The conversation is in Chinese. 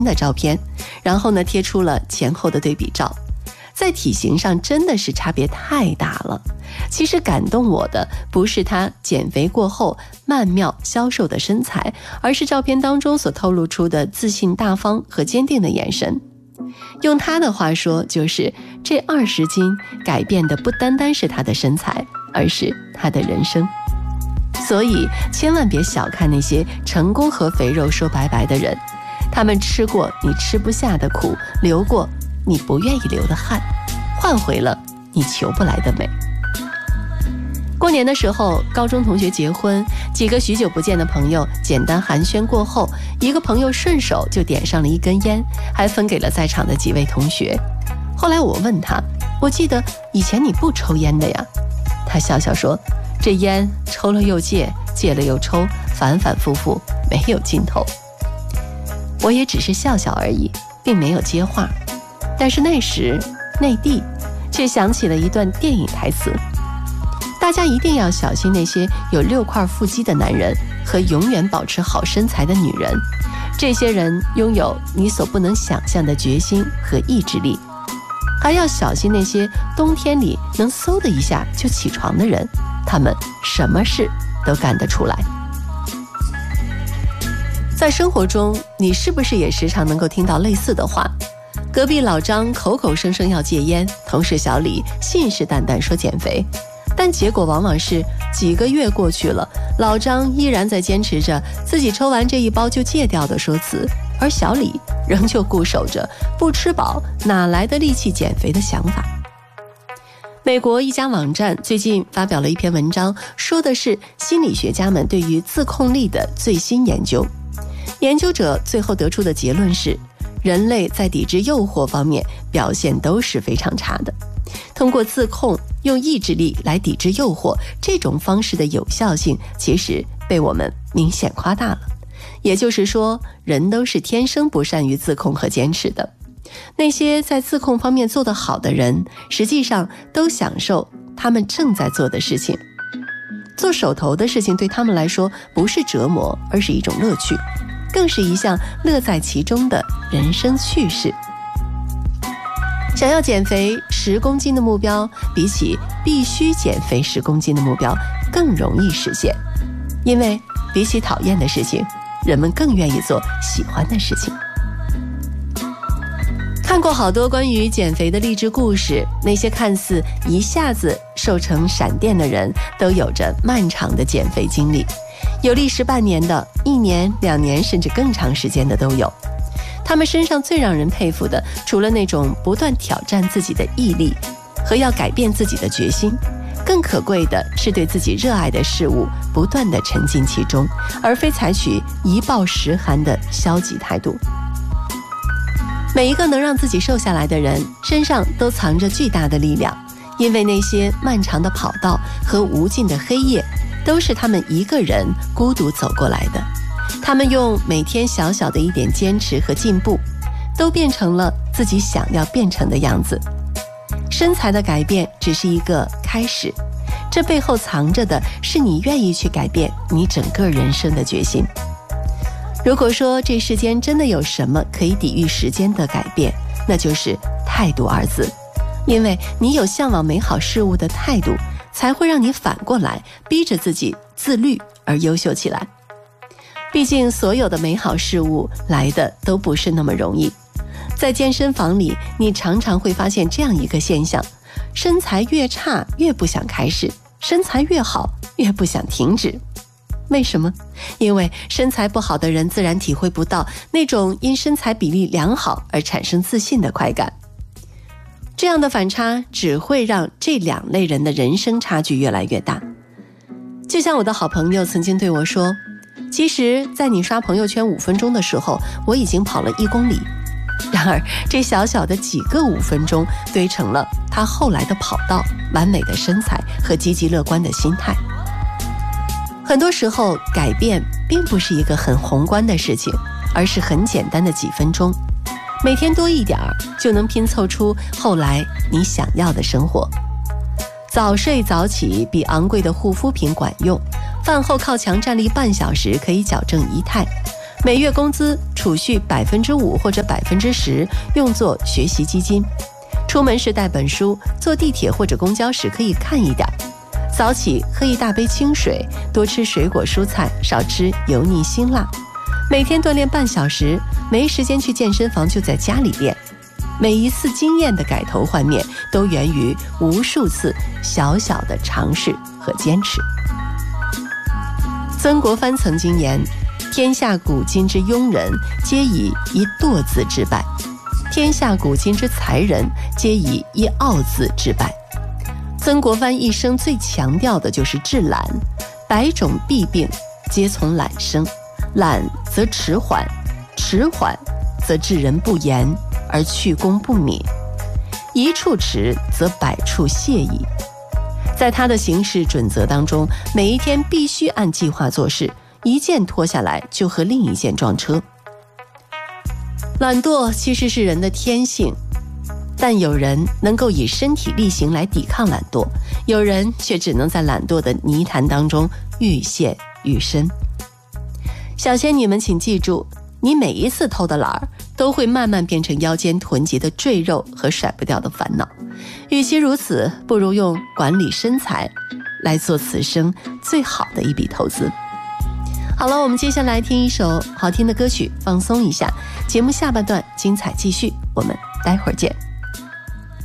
的照片，然后呢贴出了前后的对比照。在体型上真的是差别太大了。其实感动我的不是他减肥过后曼妙消瘦的身材，而是照片当中所透露出的自信大方和坚定的眼神。用他的话说，就是这20斤改变的不单单是他的身材，而是他的人生。所以千万别小看那些成功和肥肉说拜拜的人，他们吃过你吃不下的苦，流过你不愿意流的汗，换回了你求不来的美。过年的时候，高中同学结婚，几个许久不见的朋友简单寒暄过后，一个朋友顺手就点上了一根烟，还分给了在场的几位同学。后来我问他，我记得以前你不抽烟的呀？他笑笑说，这烟抽了又戒，戒了又抽，反反复复，没有尽头。我也只是笑笑而已，并没有接话。但是那时内地却响起了一段电影台词，大家一定要小心那些有6块腹肌的男人和永远保持好身材的女人，这些人拥有你所不能想象的决心和意志力。还要小心那些冬天里能嗖的一下就起床的人，他们什么事都干得出来。在生活中，你是不是也时常能够听到类似的话？隔壁老张口口声声要戒烟，同事小李信誓旦旦说减肥，但结果往往是几个月过去了，老张依然在坚持着自己抽完这一包就戒掉的说辞，而小李仍旧固守着不吃饱哪来的力气减肥的想法。美国一家网站最近发表了一篇文章，说的是心理学家们对于自控力的最新研究。研究者最后得出的结论是，人类在抵制诱惑方面表现都是非常差的。通过自控，用意志力来抵制诱惑，这种方式的有效性其实被我们明显夸大了。也就是说，人都是天生不善于自控和坚持的。那些在自控方面做得好的人，实际上都享受他们正在做的事情。做手头的事情对他们来说不是折磨，而是一种乐趣，更是一项乐在其中的人生趣事。想要减肥10公斤的目标，比起必须减肥10公斤的目标更容易实现，因为比起讨厌的事情，人们更愿意做喜欢的事情。看过好多关于减肥的励志故事，那些看似一下子瘦成闪电的人，都有着漫长的减肥经历，有历时半年的，1年、2年甚至更长时间的都有。他们身上最让人佩服的，除了那种不断挑战自己的毅力和要改变自己的决心，更可贵的是对自己热爱的事物不断地沉浸其中，而非采取一暴十寒的消极态度。每一个能让自己瘦下来的人身上都藏着巨大的力量，因为那些漫长的跑道和无尽的黑夜都是他们一个人孤独走过来的。他们用每天小小的一点坚持和进步，都变成了自己想要变成的样子。身材的改变只是一个开始，这背后藏着的是你愿意去改变你整个人生的决心。如果说这世间真的有什么可以抵御时间的改变，那就是态度2字。因为你有向往美好事物的态度，才会让你反过来逼着自己自律而优秀起来。毕竟所有的美好事物来的都不是那么容易。在健身房里，你常常会发现这样一个现象，身材越差越不想开始，身材越好越不想停止。为什么？因为身材不好的人自然体会不到那种因身材比例良好而产生自信的快感。这样的反差只会让这2类人的人生差距越来越大。就像我的好朋友曾经对我说，其实在你刷朋友圈5分钟的时候，我已经跑了1公里。然而这小小的几个5分钟堆成了他后来的跑道、完美的身材和积极乐观的心态。很多时候改变并不是一个很宏观的事情，而是很简单的几分钟，每天多一点就能拼凑出后来你想要的生活。早睡早起比昂贵的护肤品管用，饭后靠墙站立半小时可以矫正仪态， 每月工资储蓄5%或者10%用作学习基金，出门时带本书，坐地铁或者公交时可以看一点。早起喝一大杯清水，多吃水果蔬菜，少吃油腻辛辣。每天锻炼半小时，没时间去健身房就在家里练。每一次惊艳的改头换面，都源于无数次小小的尝试和坚持。曾国藩曾经言：天下古今之庸人，皆以一惰字致败；天下古今之才人，皆以一傲字致败。曾国藩一生最强调的就是治懒，百种弊病皆从懒生，懒则迟缓，迟缓则治人不严而去功不敏，一处迟则百处谢矣。在他的行事准则当中，每一天必须按计划做事，一件拖下来就和另一件撞车。懒惰其实是人的天性，但有人能够以身体力行来抵抗懒惰，有人却只能在懒惰的泥潭当中愈陷愈深。小仙女们请记住，你每一次偷的懒儿都会慢慢变成腰间囤积的赘肉和甩不掉的烦恼。与其如此，不如用管理身材来做此生最好的一笔投资。好了，我们接下来听一首好听的歌曲，放松一下。节目下半段精彩继续，我们待会儿见。